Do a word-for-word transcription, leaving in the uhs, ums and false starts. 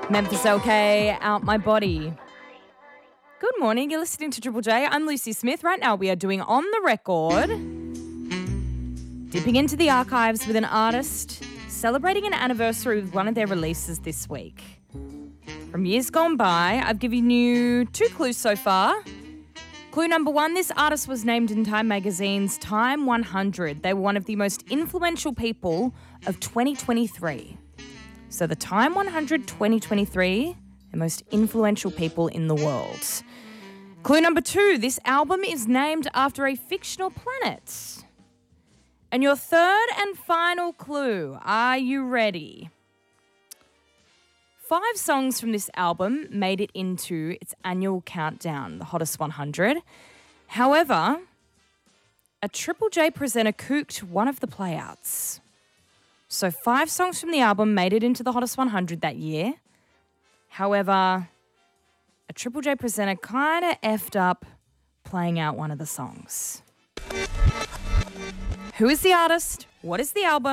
Memphis L K, Out My Body. Good morning, you're listening to Triple J. I'm Lucy Smith. Right now we are doing On The Record, dipping into the archives with an artist celebrating an anniversary with one of their releases this week. From years gone by, I've given you two clues so far. Clue number one, this artist was named in Time Magazine's Time one hundred. They were one of the most influential people of twenty twenty-three. So the Time one hundred twenty twenty-three, the most influential people in the world. Clue number two, this album is named after a fictional planet. And your third and final clue, are you ready? Five songs from this album made it into its annual countdown, the Hottest one hundred. However, a Triple J presenter cooked one of the playouts. So five songs from the album made it into the Hottest one hundred that year. However, a Triple J presenter kind of effed up playing out one of the songs. Who is the artist? What is the album?